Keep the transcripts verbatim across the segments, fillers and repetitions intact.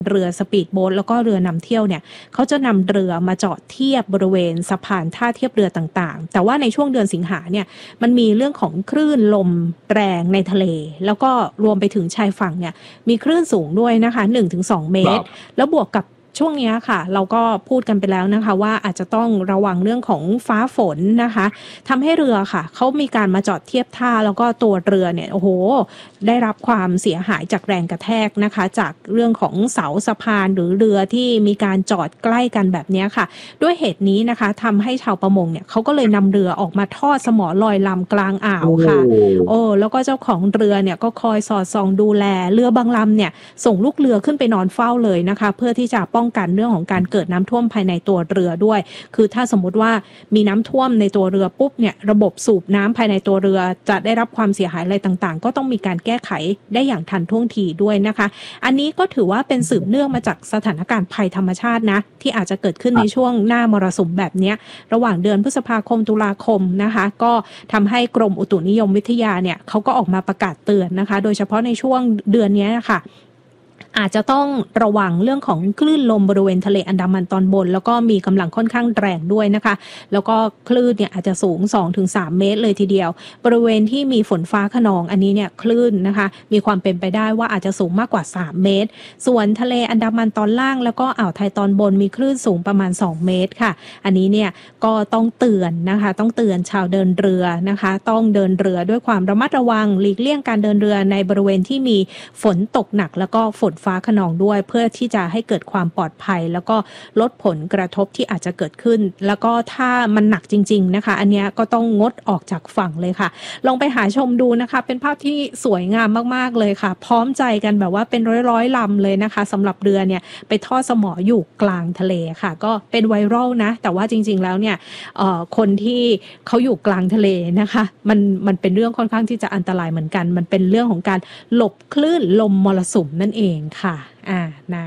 เรือสปีดโบ๊ทแล้วก็เรือนำเที่ยวเนี่ยเขาจะนำเรือมาจอดเทียบบริเวณสะพานท่าเทียบเรือต่างๆแต่ว่าในช่วงเดือนสิงหาเนี่ยมันมีเรื่องของคลื่นลมแรงในทะเลแล้วก็รวมไปถึงชายฝั่งเนี่ยมีคลื่นสูงด้วยนะคะ หนึ่งถึงสอง เมตรแล้วบวกกับช่วงนี้ค่ะเราก็พูดกันไปแล้วนะคะว่าอาจจะต้องระวังเรื่องของฟ้าฝนนะคะทำให้เรือค่ะเขามีการมาจอดเทียบท่าแล้วก็ตัวเรือเนี่ยโอ้โหได้รับความเสียหายจากแรงกระแทกนะคะจากเรื่องของเสาสะพานหรือเรือที่มีการจอดใกล้กันแบบนี้ค่ะด้วยเหตุนี้นะคะทำให้ชาวประมงเนี่ยเขาก็เลยนำเรือออกมาทอดสมอลอยลำกลางอ่าวค่ะโอ้แล้วก็เจ้าของเรือเนี่ยก็คอยสอดส่องดูแลเรือบางลำเนี่ยส่งลูกเรือขึ้นไปนอนเฝ้าเลยนะคะเพื่อที่จะป้องกันเรื่องของการเกิดน้ำท่วมภายในตัวเรือด้วยคือถ้าสมมุติว่ามีน้ำท่วมในตัวเรือปุ๊บเนี่ยระบบสูบน้ำภายในตัวเรือจะได้รับความเสียหายอะไรต่างๆก็ต้องมีการแก้ไขได้อย่างทันท่วงทีด้วยนะคะอันนี้ก็ถือว่าเป็นสืบเนื่องมาจากสถานการณ์ภัยธรรมชาตินะที่อาจจะเกิดขึ้นในช่วงหน้ามรสุมแบบนี้ระหว่างเดือนพฤษภาคมตุลาคมนะคะก็ทำให้กรมอุตุนิยมวิทยาเนี่ยเขาก็ออกมาประกาศเตือนนะคะโดยเฉพาะในช่วงเดือนนี้นะคะอาจจะต้องระวังเรื่องของคลื่นลมบริเวณทะเลอันดามันตอนบนแล้วก็มีกำลังค่อนข้างแรงด้วยนะคะแล้วก็คลื่นเนี่ยอาจจะสูง สองถึงสาม เมตรเลยทีเดียวบริเวณที่มีฝนฟ้าคะนองอันนี้เนี่ยคลื่นนะคะมีความเป็นไปได้ว่าอาจจะสูงมากกว่าสามเมตรส่วนทะเลอันดามันตอนล่างแล้วก็อ่าวไทยตอนบนมีคลื่นสูงประมาณสองเมตรค่ะอันนี้เนี่ยก็ต้องเตือนนะคะต้องเตือนชาวเดินเรือนะคะต้องเดินเรือด้วยความระมัดระวังหลีกเลี่ยงการเดินเรือในบริเวณที่มีฝนตกหนักแล้วก็ฝนฟ้าคะนองด้วยเพื่อที่จะให้เกิดความปลอดภัยแล้วก็ลดผลกระทบที่อาจจะเกิดขึ้นแล้วก็ถ้ามันหนักจริงๆนะคะอันนี้ก็ต้องงดออกจากฝั่งเลยค่ะลองไปหาชมดูนะคะเป็นภาพที่สวยงามมากๆเลยค่ะพร้อมใจกันแบบว่าเป็นร้อยๆลำเลยนะคะสำหรับเรือเนี่ยไปทอดสมออยู่กลางทะเลค่ะก็เป็นไวรัลนะแต่ว่าจริงๆแล้วเนี่ยคนที่เขาอยู่กลางทะเลนะคะมันมันเป็นเรื่องค่อนข้างที่จะอันตรายเหมือนกันมันเป็นเรื่องของการหลบคลื่นลมมรสุมนั่นเองค่ะอ่านะ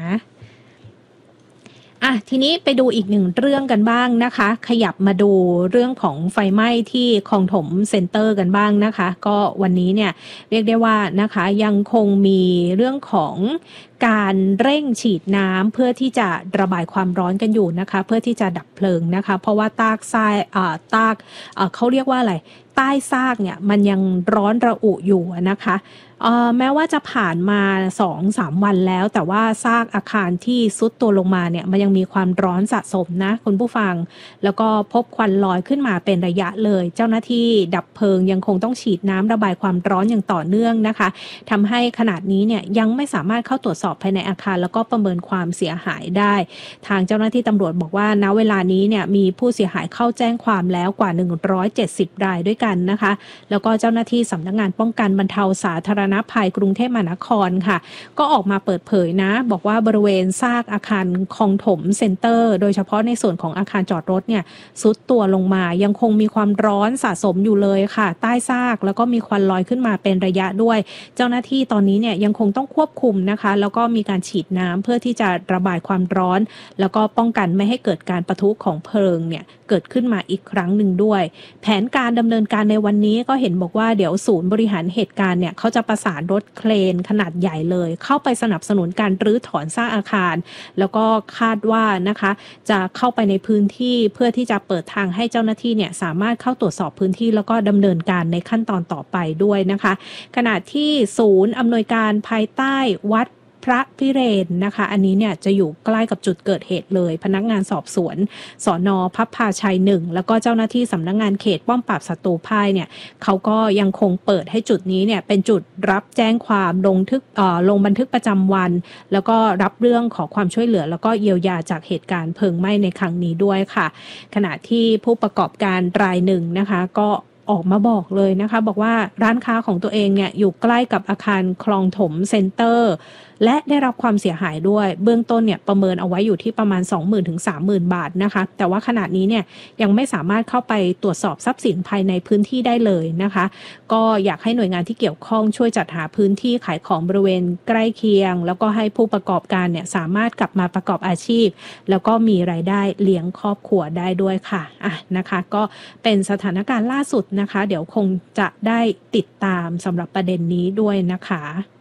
อ่ะทีนี้ไปดูอีกหนึ่งเรื่องกันบ้างนะคะขยับมาดูเรื่องของไฟไหม้ที่คลองถมเซ็นเตอร์กันบ้างนะคะก็วันนี้เนี่ยเรียกได้ว่านะคะยังคงมีเรื่องของการเร่งฉีดน้ำเพื่อที่จะระบายความร้อนกันอยู่นะคะเพื่อที่จะดับเพลิงนะคะเพราะว่าตากทรายอ่าตากอ่าเขาเรียกว่าอะไรใต้ซากเนี่ยมันยังร้อนระอุอยู่นะคะเอ่อแม้ว่าจะผ่านมา สองถึงสาม วันแล้วแต่ว่าซากอาคารที่ทรุดตัวลงมาเนี่ยมันยังมีความร้อนสะสมนะคุณผู้ฟังแล้วก็พบควันลอยขึ้นมาเป็นระยะเลยเจ้าหน้าที่ดับเพลิงยังคงต้องฉีดน้ำระบายความร้อนอย่างต่อเนื่องนะคะทำให้ขนาดนี้เนี่ยยังไม่สามารถเข้าตรวจสอบภายในอาคารแล้วก็ประเมินความเสียหายได้ทางเจ้าหน้าที่ตำรวจบอกว่าณเวลานี้เนี่ยมีผู้เสียหายเข้าแจ้งความแล้วกว่าหนึ่งร้อยเจ็ดสิบรายด้วยกันนะคะแล้วก็เจ้าหน้าที่สำนักงานป้องกันบรรเทาสาธารณภัยกรุงเทพมหานครค่ะก็ออกมาเปิดเผยนะบอกว่าบริเวณซากอาคารคลองถมเซ็นเตอร์โดยเฉพาะในส่วนของอาคารจอดรถเนี่ยซุดตัวลงมายังคงมีความร้อนสะสมอยู่เลยค่ะใต้ซากแล้วก็มีควันลอยขึ้นมาเป็นระยะด้วยเจ้าหน้าที่ตอนนี้เนี่ยยังคงต้องควบคุมนะคะแล้วก็มีการฉีดน้ำเพื่อที่จะระบายความร้อนแล้วก็ป้องกันไม่ให้เกิดการปะทุของเพลิงเนี่ยเกิดขึ้นมาอีกครั้งหนึ่งด้วยแผนการดำเนินการในวันนี้ก็เห็นบอกว่าเดี๋ยวศูนย์บริหารเหตุการณ์เนี่ยเขาจะประสานรถเครนขนาดใหญ่เลยเข้าไปสนับสนุนการรื้อถอนซากอาคารแล้วก็คาดว่านะคะจะเข้าไปในพื้นที่เพื่อที่จะเปิดทางให้เจ้าหน้าที่เนี่ยสามารถเข้าตรวจสอบพื้นที่แล้วก็ดำเนินการในขั้นตอนต่อไปด้วยนะคะขณะที่ศูนย์อำนวยการภายใต้วัดพระพิเรนนะคะอันนี้เนี่ยจะอยู่ใกล้กับจุดเกิดเหตุเลยพนักงานสอบสวนสน.พับพาชัยหนึ่งแล้วก็เจ้าหน้าที่สำนักงานเขตป้อมปราบศัตรูพ่ายเนี่ยเขาก็ยังคงเปิดให้จุดนี้เนี่ยเป็นจุดรับแจ้งความลงทึกเอ่อลงบันทึกประจำวันแล้วก็รับเรื่องขอความช่วยเหลือแล้วก็เยียวยาจากเหตุการณ์เพลิงไหม้ในครั้งนี้ด้วยค่ะขณะที่ผู้ประกอบการรายหนึ่งนะคะก็ออกมาบอกเลยนะคะบอกว่าร้านค้าของตัวเองเนี่ยอยู่ใกล้กับอาคารคลองถมเซ็นเตอร์และได้รับความเสียหายด้วยเบื้องต้นเนี่ยประเมินเอาไว้อยู่ที่ประมาณ สองหมื่น ถึง สามหมื่น บาทนะคะแต่ว่าขณะนี้เนี่ยยังไม่สามารถเข้าไปตรวจสอบทรัพย์สินภายในพื้นที่ได้เลยนะคะก็อยากให้หน่วยงานที่เกี่ยวข้องช่วยจัดหาพื้นที่ขายของบริเวณใกล้เคียงแล้วก็ให้ผู้ประกอบการเนี่ยสามารถกลับมาประกอบอาชีพแล้วก็มีรายได้เลี้ยงครอบครัวได้ด้วยค่ะอ่ะนะคะก็เป็นสถานการณ์ล่าสุดนะคะเดี๋ยวคงจะได้ติดตามสำหรับประเด็นนี้ด้วยนะคะ